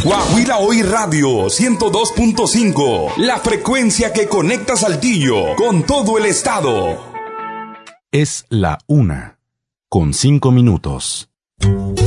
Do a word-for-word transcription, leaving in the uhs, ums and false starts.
Guaguila Hoy Radio ciento dos punto cinco, la frecuencia que conecta Saltillo con todo el estado. Es la una, con cinco minutos.